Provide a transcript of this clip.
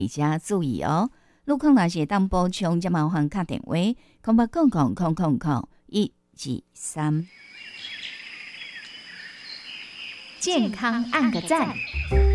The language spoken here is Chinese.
而且注意哦，路况若是当补充，则麻烦打电话0800000123。 健康按个赞。